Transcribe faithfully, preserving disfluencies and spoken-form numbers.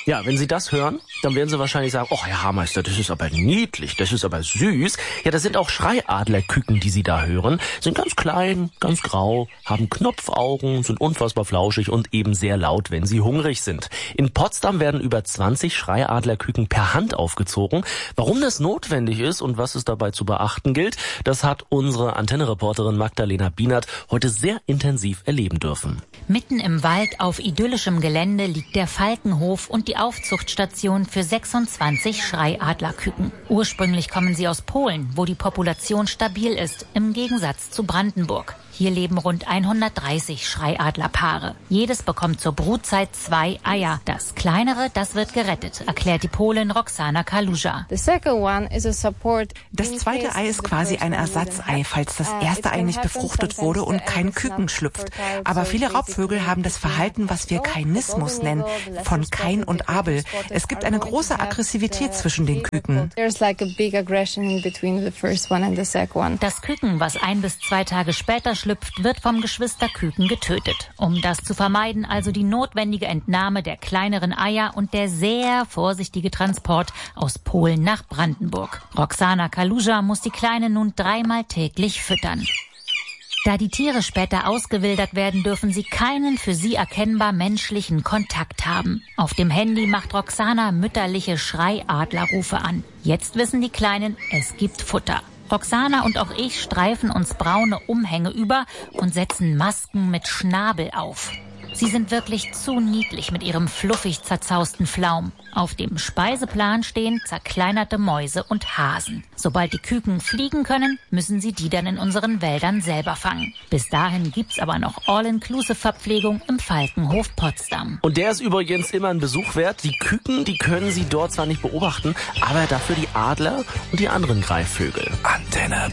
Ja, wenn Sie das hören, dann werden Sie wahrscheinlich sagen, oh, Herr Haarmeister, das ist aber niedlich, das ist aber süß. Ja, das sind auch Schreiadlerküken, die Sie da hören. Sind ganz klein, ganz grau, haben Knopfaugen, sind unfassbar flauschig und eben sehr laut, wenn sie hungrig sind. In Potsdam werden über zwanzig Schreiadlerküken per Hand aufgezogen. Warum das notwendig ist und was es dabei zu beachten gilt, das hat unsere Antenne-Reporterin Magdalena Bienert heute sehr intensiv erleben dürfen. Mitten im Wald auf idyllischem Gelände liegt der Falkenhof und die Aufzuchtstation für sechsundzwanzig Schreiadlerküken. Ursprünglich kommen sie aus Polen, wo die Population stabil ist, im Gegensatz zu Brandenburg. Hier leben rund hundertdreißig Schreiadlerpaare. Jedes bekommt zur Brutzeit zwei Eier. Das kleinere, das wird gerettet, erklärt die Polin Roxana Kaluja. Das zweite Ei ist quasi ein Ersatzei, falls das erste Ei nicht befruchtet wurde und kein Küken schlüpft. Aber viele Raubvögel haben das Verhalten, was wir Kainismus nennen, von Kain und Abel. Es gibt eine große Aggressivität zwischen den Küken. Das Küken, was ein bis zwei Tage später schlüpft, wird vom Geschwisterküken getötet. Um das zu vermeiden, also die notwendige Entnahme der kleineren Eier und der sehr vorsichtige Transport aus Polen nach Brandenburg. Roxana Kaluja muss die Kleinen nun dreimal täglich füttern. Da die Tiere später ausgewildert werden, dürfen sie keinen für sie erkennbar menschlichen Kontakt haben. Auf dem Handy macht Roxana mütterliche Schreiadlerrufe an. Jetzt wissen die Kleinen, es gibt Futter. Roxana und auch ich streifen uns braune Umhänge über und setzen Masken mit Schnabel auf. Sie sind wirklich zu niedlich mit ihrem fluffig zerzausten Flaum. Auf dem Speiseplan stehen zerkleinerte Mäuse und Hasen. Sobald die Küken fliegen können, müssen sie die dann in unseren Wäldern selber fangen. Bis dahin gibt's aber noch All-Inclusive-Verpflegung im Falkenhof Potsdam. Und der ist übrigens immer ein Besuch wert. Die Küken, die können Sie dort zwar nicht beobachten, aber dafür die Adler und die anderen Greifvögel. Antenne